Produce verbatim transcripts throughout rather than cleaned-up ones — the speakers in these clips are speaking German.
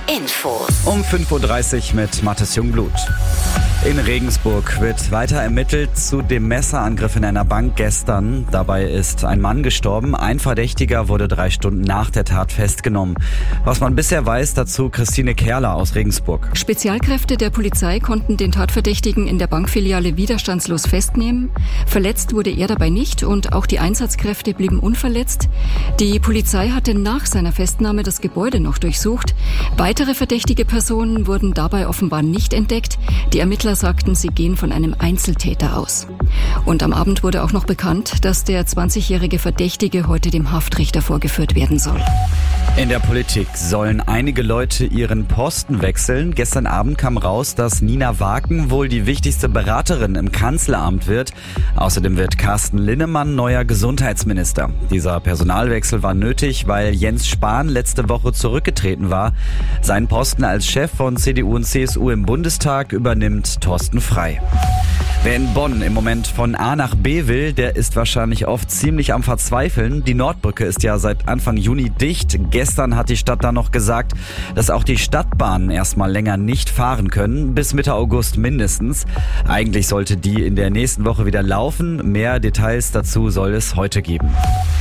Infos. Um fünf Uhr dreißig mit Mathis Jungblut. In Regensburg wird weiter ermittelt zu dem Messerangriff in einer Bank gestern. Dabei ist ein Mann gestorben. Ein Verdächtiger wurde drei Stunden nach der Tat festgenommen. Was man bisher weiß, dazu Christine Kerler aus Regensburg. Spezialkräfte der Polizei konnten den Tatverdächtigen in der Bankfiliale widerstandslos festnehmen. Verletzt wurde er dabei nicht und auch die Einsatzkräfte blieben unverletzt. Die Polizei hatte nach seiner Festnahme das Gebäude noch durchsucht. Weitere verdächtige Personen wurden dabei offenbar nicht entdeckt. Die Ermittler sagten, sie gehen von einem Einzeltäter aus. Und am Abend wurde auch noch bekannt, dass der zwanzigjährige Verdächtige heute dem Haftrichter vorgeführt werden soll. In der Politik sollen einige Leute ihren Posten wechseln. Gestern Abend kam raus, dass Nina Waken wohl die wichtigste Beraterin im Kanzleramt wird. Außerdem wird Carsten Linnemann neuer Gesundheitsminister. Dieser Personalwechsel war nötig, weil Jens Spahn letzte Woche zurückgetreten war. Seinen Posten als Chef von C D U und C S U im Bundestag übernimmt Thorsten Frey. Wer in Bonn im Moment von A nach B will, der ist wahrscheinlich oft ziemlich am Verzweifeln. Die Nordbrücke ist ja seit Anfang Juni dicht. Gestern hat die Stadt dann noch gesagt, dass auch die Stadtbahnen erstmal länger nicht fahren können, bis Mitte August mindestens. Eigentlich sollte die in der nächsten Woche wieder laufen. Mehr Details dazu soll es heute geben.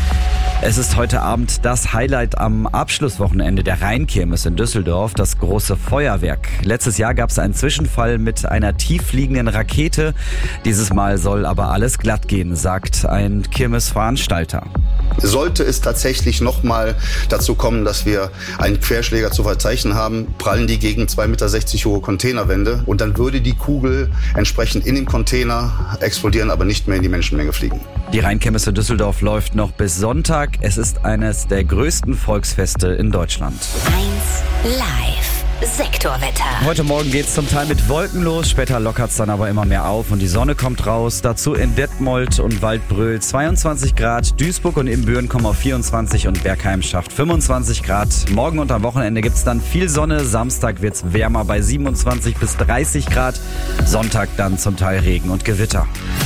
Es ist heute Abend das Highlight am Abschlusswochenende der Rheinkirmes in Düsseldorf, das große Feuerwerk. Letztes Jahr gab es einen Zwischenfall mit einer tieffliegenden Rakete. Dieses Mal soll aber alles glatt gehen, sagt ein Kirmesveranstalter. Sollte es tatsächlich nochmal dazu kommen, dass wir einen Querschläger zu verzeichnen haben, prallen die gegen zwei Meter sechzig hohe Containerwände und dann würde die Kugel entsprechend in den Container explodieren, aber nicht mehr in die Menschenmenge fliegen. Die Rheinkirmes in Düsseldorf läuft noch bis Sonntag. Es ist eines der größten Volksfeste in Deutschland. eins live. Sektorwetter. Heute Morgen geht's zum Teil mit Wolken los, später lockert's dann aber immer mehr auf und die Sonne kommt raus. Dazu in Detmold und Waldbröl zweiundzwanzig Grad, Duisburg und Ibbenbüren kommen auf vierundzwanzig und Bergheim schafft fünfundzwanzig Grad. Morgen und am Wochenende gibt's dann viel Sonne, Samstag wird's wärmer bei siebenundzwanzig bis dreißig Grad, Sonntag dann zum Teil Regen und Gewitter.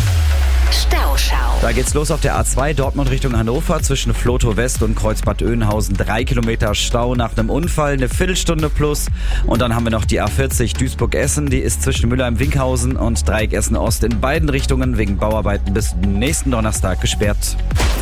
Stauschau. Da geht's los auf der A zwei Dortmund Richtung Hannover zwischen Flotow West und Kreuzbad Oeynhausen. Drei Kilometer Stau nach einem Unfall, eine Viertelstunde plus. Und dann haben wir noch die A vierzig Duisburg-Essen. Die ist zwischen Mülheim-Winkhausen und Dreieck Essen-Ost in beiden Richtungen wegen Bauarbeiten bis nächsten Donnerstag gesperrt.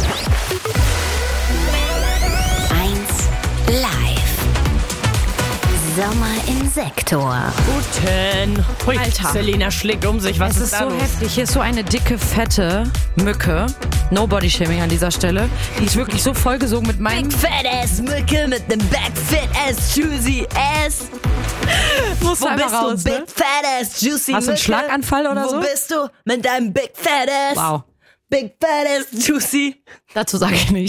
eins live. Sommer im Sektor. Guten. Hui, Alter. Selina schlägt um sich. Was Es ist, ist da so los? heftig. Hier ist so eine dicke, fette Mücke. No Body Shaming an dieser Stelle. Die ist wirklich so vollgesogen mit meinem... Big fat ass Mücke mit nem back fit ass juicy ass. Muss Wo einmal bist raus, du? ne? Big fat ass juicy Hast du einen Mücke? Schlaganfall oder Wo so? Wo bist du mit deinem big fat ass? Wow. Big fat ass juicy. Dazu sage ich nichts.